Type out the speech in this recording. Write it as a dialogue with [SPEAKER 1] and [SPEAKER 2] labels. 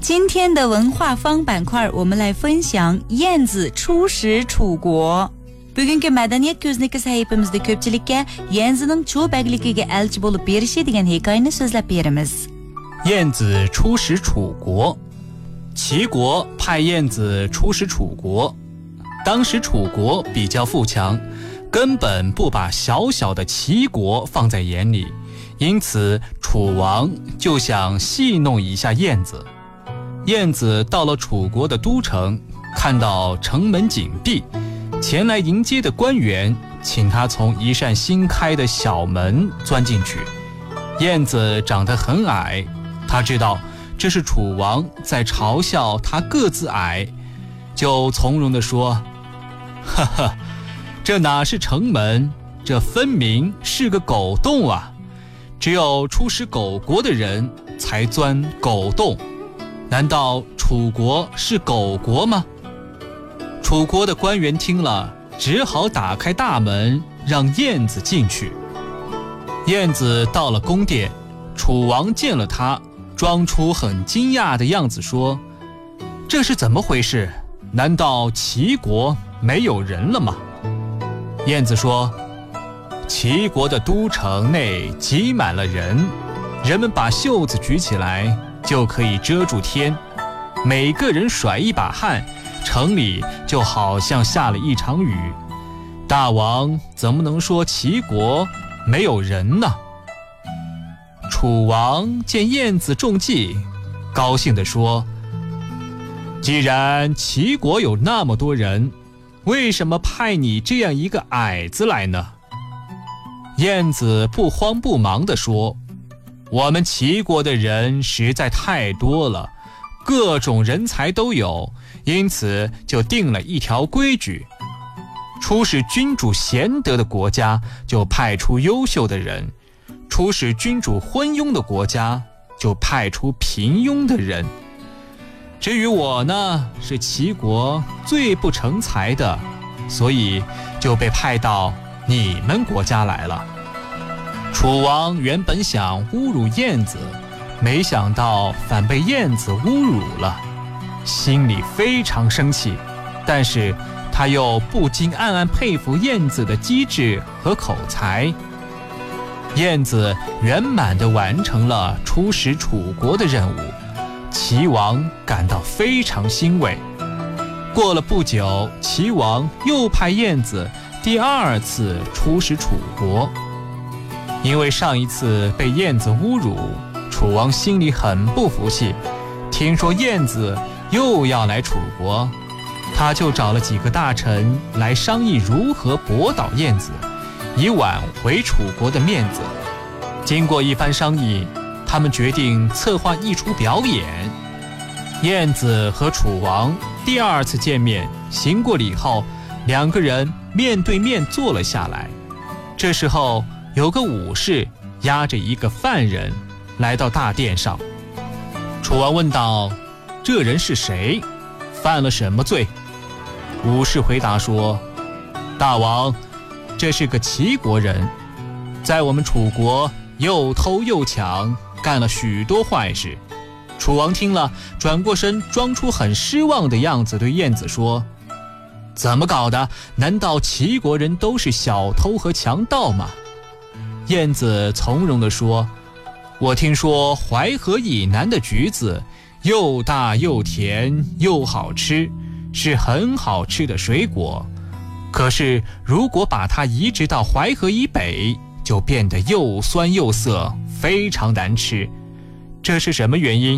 [SPEAKER 1] 今天的文化方板块，我们来分享燕子出使楚国。Bugungi madaniyat ko'zniki sahifamizda ko'pchilikka Yanzining cho'bagligiga elchi bo'lib berishi degan hikoyani so'zlab beramiz.
[SPEAKER 2] 燕子出使楚国，齐国派燕子出使楚国。当时楚国比较富强，根本不把小小的齐国放在眼里，因此楚王就想戏弄一下燕子。燕子到了楚国的都城，看到城门紧闭，前来迎接的官员请他从一扇新开的小门钻进去。燕子长得很矮，他知道这是楚王在嘲笑他个子矮，就从容地说：哈哈，这哪是城门，这分明是个狗洞啊！只有出使狗国的人才钻狗洞，难道楚国是狗国吗？楚国的官员听了，只好打开大门让燕子进去。燕子到了宫殿，楚王见了他，装出很惊讶的样子说：这是怎么回事？难道齐国没有人了吗？燕子说：齐国的都城内挤满了人，人们把袖子举起来就可以遮住天，每个人甩一把汗，城里就好像下了一场雨。大王怎么能说齐国没有人呢？楚王见燕子中计，高兴地说：既然齐国有那么多人，为什么派你这样一个矮子来呢？燕子不慌不忙地说：我们齐国的人实在太多了，各种人才都有，因此就定了一条规矩，出使君主贤德的国家就派出优秀的人，出使君主昏庸的国家就派出平庸的人。至于我呢，是齐国最不成才的，所以就被派到你们国家来了。楚王原本想侮辱燕子，没想到反被燕子侮辱了，心里非常生气，但是他又不禁暗暗佩服燕子的机智和口才。燕子圆满地完成了出使楚国的任务，齐王感到非常欣慰。过了不久，齐王又派燕子第二次出使楚国。因为上一次被燕子侮辱，楚王心里很不服气，听说燕子又要来楚国，他就找了几个大臣来商议如何驳倒燕子，以挽回楚国的面子。经过一番商议，他们决定策划一出表演。燕子和楚王第二次见面，行过礼后，两个人面对面坐了下来。这时候有个武士押着一个犯人来到大殿上。楚王问道：这人是谁？犯了什么罪？武士回答说：大王，这是个齐国人，在我们楚国又偷又抢，干了许多坏事。楚王听了，转过身，装出很失望的样子，对燕子说：怎么搞的？难道齐国人都是小偷和强盗吗？燕子从容地说：我听说淮河以南的橘子又大又甜又好吃，是很好吃的水果，可是如果把它移植到淮河以北，就变得又酸又涩，非常难吃。这是什么原因？